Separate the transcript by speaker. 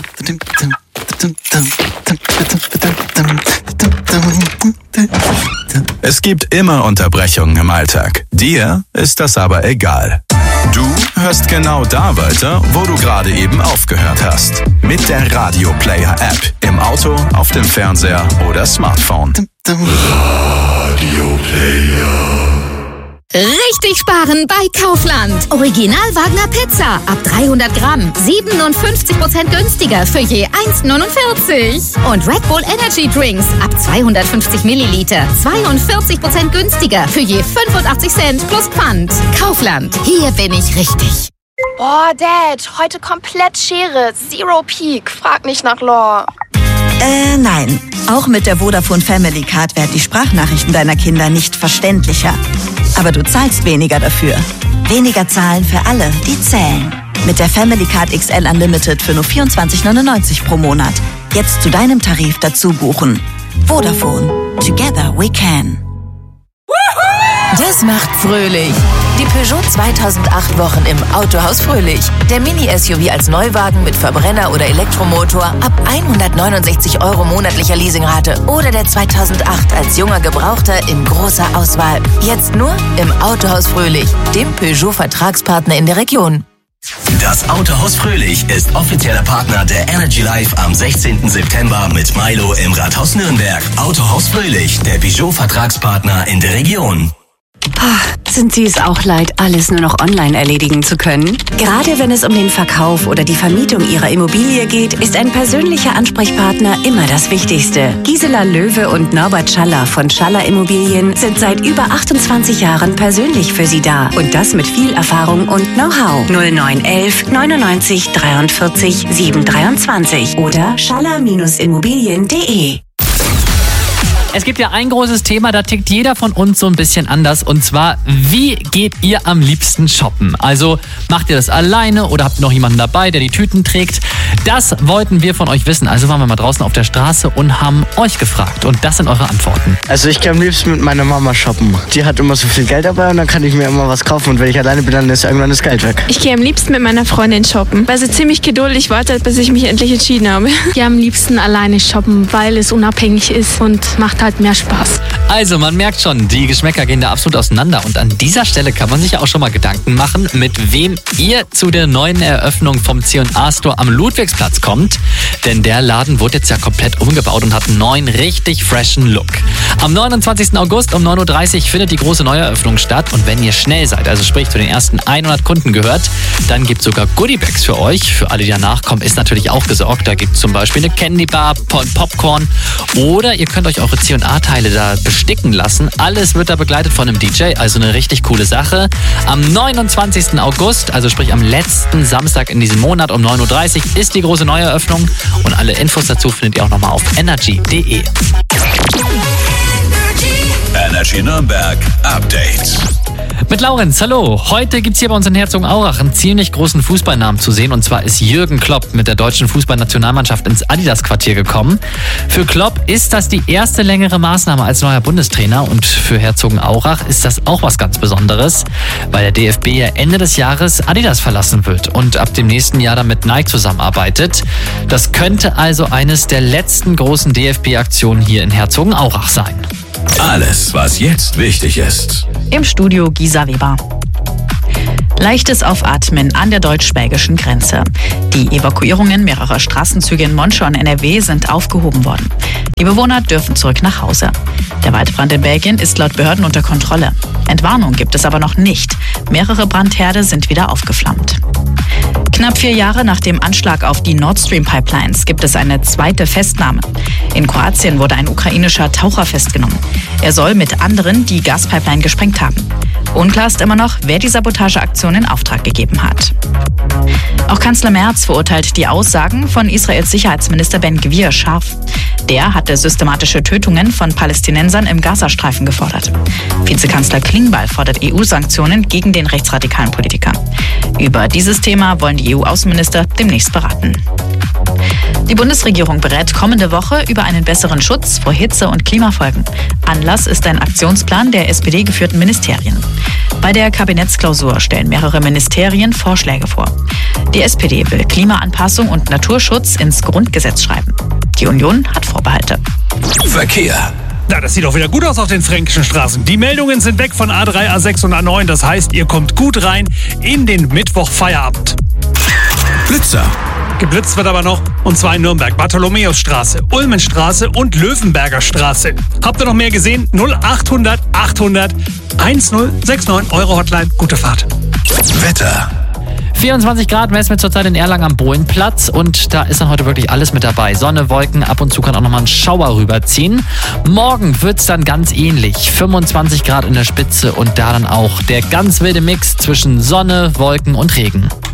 Speaker 1: Es gibt immer Unterbrechungen im Alltag. Dir ist das aber egal. Du hörst genau da weiter, wo du gerade eben aufgehört hast. Mit der Radio Player App. Im Auto, auf dem Fernseher oder Smartphone. Radio Player.
Speaker 2: Richtig sparen bei Kaufland. Original Wagner Pizza ab 300 Gramm. 57% günstiger für je 1,49. Und Red Bull Energy Drinks ab 250 Milliliter. 42% günstiger für je 85 Cent plus Pfand. Kaufland. Hier bin ich richtig.
Speaker 3: Boah, Dad, heute komplett Schere. Zero Peak. Frag nicht nach Lore.
Speaker 4: Nein. Auch mit der Vodafone Family Card werden die Sprachnachrichten deiner Kinder nicht verständlicher. Aber du zahlst weniger dafür. Weniger zahlen für alle, die zählen. Mit der Family Card XL Unlimited für nur 24,99 pro Monat. Jetzt zu deinem Tarif dazu buchen. Vodafone. Together we can.
Speaker 5: Das macht fröhlich. Die Peugeot 2008 Wochen im Autohaus Fröhlich. Der Mini-SUV als Neuwagen mit Verbrenner oder Elektromotor ab 169 € monatlicher Leasingrate. Oder der 2008 als junger Gebrauchter in großer Auswahl. Jetzt nur im Autohaus Fröhlich, dem Peugeot-Vertragspartner in der Region.
Speaker 6: Das Autohaus Fröhlich ist offizieller Partner der Energy Live am 16. September mit Milo im Rathaus Nürnberg. Autohaus Fröhlich, der Peugeot-Vertragspartner in der Region.
Speaker 7: Sind Sie es auch leid, alles nur noch online erledigen zu können? Gerade wenn es um den Verkauf oder die Vermietung Ihrer Immobilie geht, ist ein persönlicher Ansprechpartner immer das Wichtigste. Gisela Löwe und Norbert Schaller von Schaller Immobilien sind seit über 28 Jahren persönlich für Sie da. Und das mit viel Erfahrung und Know-how. 0911 99 43 723 oder schaller-immobilien.de.
Speaker 8: Es gibt ja ein großes Thema, da tickt jeder von uns so ein bisschen anders. Und zwar, wie geht ihr am liebsten shoppen? Also macht ihr das alleine oder habt ihr noch jemanden dabei, der die Tüten trägt? Das wollten wir von euch wissen. Also waren wir mal draußen auf der Straße und haben euch gefragt. Und das sind eure Antworten.
Speaker 9: Also ich gehe am liebsten mit meiner Mama shoppen. Die hat immer so viel Geld dabei und dann kann ich mir immer was kaufen. Und wenn ich alleine bin, dann ist irgendwann das Geld weg.
Speaker 10: Ich gehe am liebsten mit meiner Freundin shoppen, weil sie ziemlich geduldig wartet, bis ich mich endlich entschieden habe. Ich gehe am liebsten alleine shoppen, weil es unabhängig ist und macht halt mehr Spaß.
Speaker 8: Also man merkt schon, die Geschmäcker gehen da absolut auseinander. Und an dieser Stelle kann man sich ja auch schon mal Gedanken machen, mit wem ihr zu der neuen Eröffnung vom C&A Store am Ludwigsplatz kommt. Denn der Laden wurde jetzt ja komplett umgebaut und hat einen neuen, richtig freshen Look. Am 29. August um 9:30 Uhr findet die große Neueröffnung statt. Und wenn ihr schnell seid, also sprich zu den ersten 100 Kunden gehört, dann gibt es sogar Goodiebags für euch. Für alle, die danach kommen, ist natürlich auch gesorgt. Da gibt es zum Beispiel eine Candy Bar, Popcorn oder ihr könnt euch eure C&A-Teile da besticken lassen. Alles wird da begleitet von einem DJ, also eine richtig coole Sache. Am 29. August, also sprich am letzten Samstag in diesem Monat um 9:30 Uhr ist die große Neueröffnung und alle Infos dazu findet ihr auch nochmal auf energy.de.
Speaker 1: Energy Nürnberg Update.
Speaker 8: Mit Laurenz, hallo. Heute gibt es hier bei uns in Herzogenaurach einen ziemlich großen Fußballnamen zu sehen. Und zwar ist Jürgen Klopp mit der deutschen Fußballnationalmannschaft ins Adidas-Quartier gekommen. Für Klopp ist das die erste längere Maßnahme als neuer Bundestrainer. Und für Herzogenaurach ist das auch was ganz Besonderes, weil der DFB ja Ende des Jahres Adidas verlassen wird und ab dem nächsten Jahr dann mit Nike zusammenarbeitet. Das könnte also eines der letzten großen DFB-Aktionen hier in Herzogenaurach sein.
Speaker 1: Alles, was jetzt wichtig ist.
Speaker 11: Im Studio Gisa Weber. Leichtes Aufatmen an der deutsch-belgischen Grenze. Die Evakuierungen mehrerer Straßenzüge in Monschau und NRW sind aufgehoben worden. Die Bewohner dürfen zurück nach Hause. Der Waldbrand in Belgien ist laut Behörden unter Kontrolle. Entwarnung gibt es aber noch nicht. Mehrere Brandherde sind wieder aufgeflammt. Knapp 4 Jahre nach dem Anschlag auf die Nord Stream Pipelines gibt es eine zweite Festnahme. In Kroatien wurde ein ukrainischer Taucher festgenommen. Er soll mit anderen die Gaspipeline gesprengt haben. Unklar ist immer noch, wer die Sabotageaktion in Auftrag gegeben hat. Auch Kanzler Merz verurteilt die Aussagen von Israels Sicherheitsminister Ben Gvir scharf. Der hatte systematische Tötungen von Palästinensern im Gazastreifen gefordert. Vizekanzler Klingbeil fordert EU-Sanktionen gegen den rechtsradikalen Politiker. Über dieses Thema wollen die EU-Außenminister demnächst beraten. Die Bundesregierung berät kommende Woche über einen besseren Schutz vor Hitze- und Klimafolgen. Anlass ist ein Aktionsplan der SPD-geführten Ministerien. Bei der Kabinettsklausur stellen mehrere Ministerien Vorschläge vor. Die SPD will Klimaanpassung und Naturschutz ins Grundgesetz schreiben. Die Union hat Vorbehalte.
Speaker 1: Verkehr.
Speaker 12: Na, das sieht doch wieder gut aus auf den fränkischen Straßen. Die Meldungen sind weg von A3, A6 und A9. Das heißt, ihr kommt gut rein in den Mittwoch-Feierabend.
Speaker 1: Blitzer.
Speaker 12: Geblitzt wird aber noch, und zwar in Nürnberg. Bartholomäusstraße, Ulmenstraße und Löwenberger Straße. Habt ihr noch mehr gesehen? 0800 800 1069, eure Hotline. Gute Fahrt.
Speaker 1: Wetter.
Speaker 8: 24 Grad messen wir zurzeit in Erlangen am Bohlenplatz und da ist dann heute wirklich alles mit dabei. Sonne, Wolken, ab und zu kann auch nochmal ein Schauer rüberziehen. Morgen wird es dann ganz ähnlich. 25 Grad in der Spitze und da dann auch der ganz wilde Mix zwischen Sonne, Wolken und Regen.